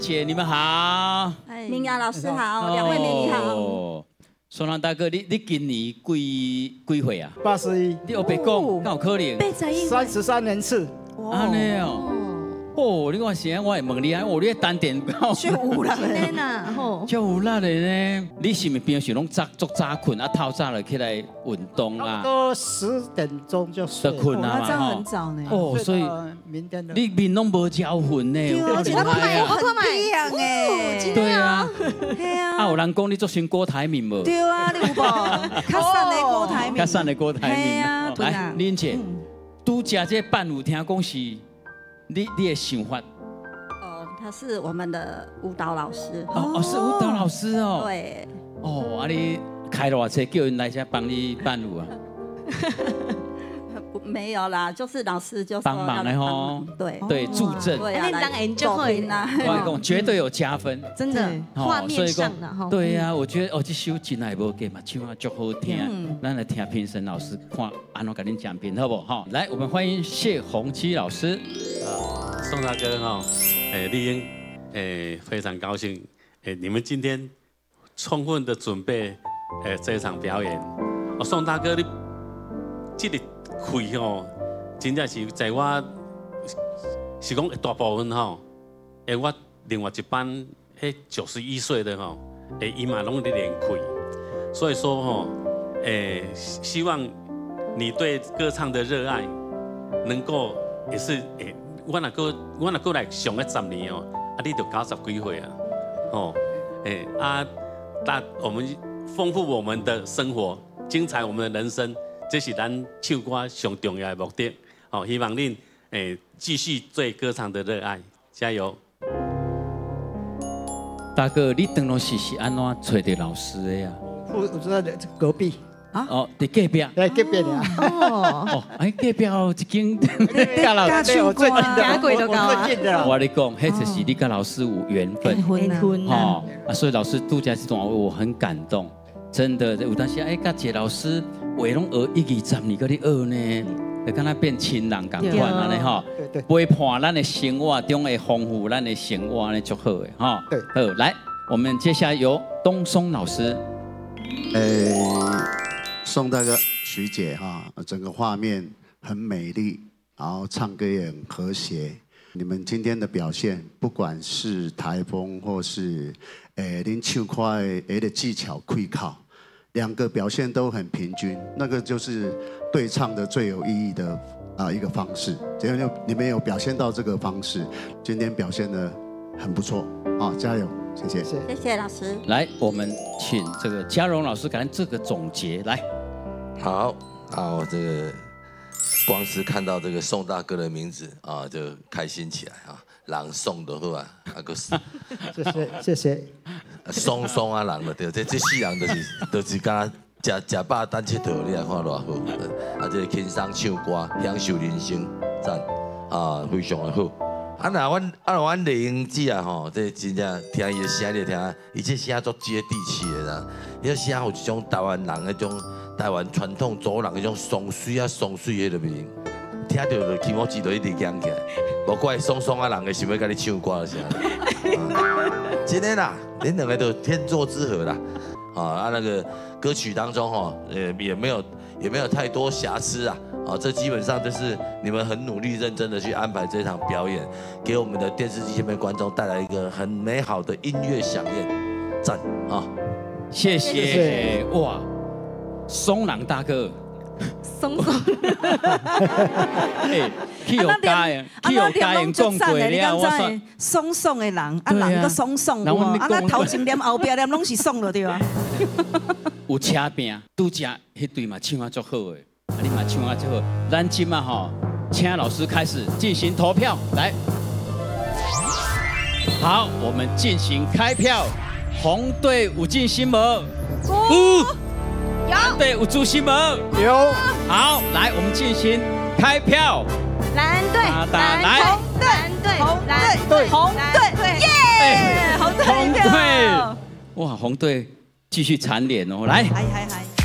姐，你们好。 明雅老师好，两位美女好。 双浪大哥，你今年几岁啊 81。 你有白讲，敢有可能 ？33年次。 安尼哦。哦，你看时我会问你啊，你单点够？ 就有啦，真呐，吼， 就有力的呢。你是毋是平时拢足早困啊，透早就起来运动啊？ 都10点钟就睡。 困啊嘛， 这样很早呢。 哦，所以明天你面拢无焦昏呢。 我看买样诶。 对啊， 对啊。 啊，有人讲你做成郭台铭无？ 对啊，你有无？较瘦的郭台铭。 较瘦的郭台铭。来，玲姐，拄食这饭有听讲是。你的想法？ 他是我们的舞蹈老师。 哦，是舞蹈老师哦。 对。 哦，啊，你开了偌济叫人来遮帮你伴舞啊？ 没有啦，就是老师就帮忙的吼。 对， 助阵。 对啊，来就会啦。 我讲绝对有加分， 真的。画面上的哈。 对呀，我觉得这首真系无假嘛，唱啊足好听。咱来听评审老师看安怎给您讲评，好不好？来，我们欢迎谢鸿基老师。 宋大哥哈，丽英，非常高兴，你们今天充分的准备，这一场表演。宋大哥，你这个气吼，真正是在我是讲大部分吼，我另外一班91岁的吼，伊嘛拢在练气，所以说吼，希望你对歌唱的热爱，能够也是我若过来上个10年哦，你就90几岁啊，我们丰富我们的生活，精彩我们的人生，这是咱唱歌上重要的目的。希望恁继续对歌唱的热爱，加油！ 大哥，你当初是安怎找到老师的呀？ 我在隔壁。 哦，在隔壁。 在隔壁啊。 哦，隔壁有一间家老师，我最近的。 我跟你讲，那就是你跟老师有缘分。哦，所以老师度假这段我很感动，真的。有当时跟一个老师话拢学1、2、10年，跟你学呢，就跟他变亲人共款安尼哈。陪伴咱的生活中会丰富咱的生活呢，就好的哈。好，来，我们接下来由东松老师。 宋大哥、徐姐哈，整个画面很美丽，然后唱歌也很和谐。你们今天的表现，不管是台风或是您唱歌的技巧会考，2个表现都很平均，那个就是对唱的最有意义的一个方式。只有你们有表现到这个方式，今天表现得很不错，加油！谢谢， 谢谢老师。 来，我们请这个嘉荣老师给这个总结来。 好，这个光是看到这个宋大哥的名字啊，就开心起来啊，人宋的好啊，个谢谢， 松松啊人了对，这4人就是敢食饱等佚佗，你来看偌好，这个轻松唱歌，享受人生，赞啊，非常的好。阮丽英姐啊吼，这真正听伊的声，你听，伊这声足接地气的啦。伊个声有一种台湾人迄种台湾传统祖人迄种松水迄个味，听到就起毛舌头一直痒起来。无怪松松啊人会想要甲你唱歌的声。真的啦，恁2个都天作之合啦。那个歌曲当中哈，也没有太多瑕疵啊。这基本上就是你们很努力认真的去安排这场表演，给我们的电视机前面观众带来一个很美好的音乐飨宴，赞啊！ 谢谢哇，松人大哥， 松， 去有家人讲过了，我说松松的人，人个松松哇，那头前念后边念拢是松了对吧？ 有车饼，拄只迄对嘛唱啊足好的。你嘛唱啊，最后咱今嘛哈，请老师开始进行投票，来，好，我们进行开票，红队有进心无？有，蓝队有进心无？ 有。 好，来，我们进行开票。 蓝队， 来， 红队，耶，红队， 哇，红队继续蝉联哦，来。